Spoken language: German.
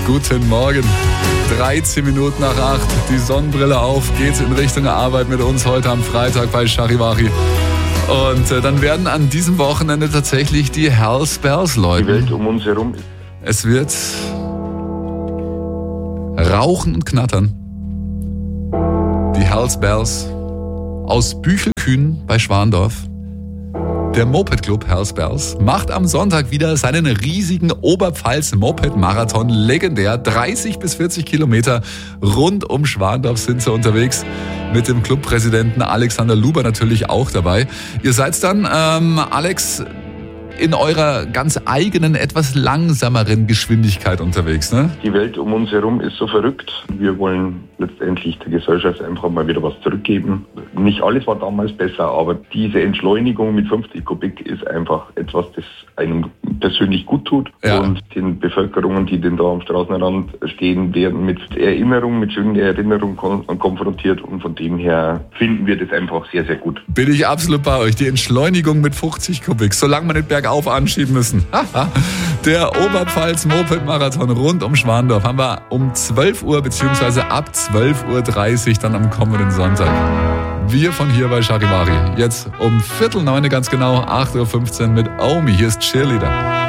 Guten Morgen. 13 Minuten nach 8. Die Sonnenbrille auf. Geht's in Richtung Arbeit mit uns heute am Freitag bei Charivari. Und dann werden an diesem Wochenende tatsächlich die Hells Bells läuten. Die Welt um uns herum. Es wird rauchen und knattern. Die Hells Bells aus Büchelkühn bei Schwandorf. Der Moped Club Hells Bells macht am Sonntag wieder seinen riesigen Oberpfalz-Moped-Marathon legendär. 30 bis 40 Kilometer rund um Schwandorf sind sie unterwegs. Mit dem Clubpräsidenten Alexander Luber natürlich auch dabei. Ihr seid dann, Alex, in eurer ganz eigenen, etwas langsameren Geschwindigkeit unterwegs, ne? Die Welt um uns herum ist so verrückt. Wir wollen letztendlich der Gesellschaft einfach mal wieder was zurückgeben. Nicht alles war damals besser, aber diese Entschleunigung mit 50 Kubik ist einfach etwas, das einem persönlich gut tut. Ja. Und den Bevölkerungen, die denn da am Straßenrand stehen, werden mit Erinnerungen, mit schönen Erinnerungen konfrontiert. Und von dem her finden wir das einfach sehr, sehr gut. Bin ich absolut bei euch. Die Entschleunigung mit 50 Kubik, solange man nicht bergauf anschieben müssen. Der Oberpfalz-Moped-Marathon rund um Schwandorf haben wir um 12 Uhr bzw. ab 12.30 Uhr dann am kommenden Sonntag. Wir von hier bei Charivari. Jetzt um 8:45 ganz genau, 8:15 Uhr mit Omi. Hier ist Cheerleader.